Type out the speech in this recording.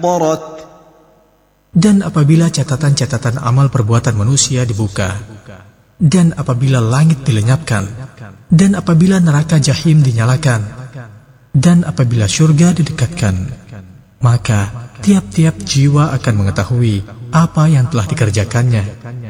حضرت. Dan apabila catatan-catatan amal perbuatan manusia dibuka, dan apabila langit dilenyapkan, dan apabila neraka jahim dinyalakan, dan apabila syurga didekatkan, maka tiap-tiap jiwa akan mengetahui apa yang telah dikerjakannya.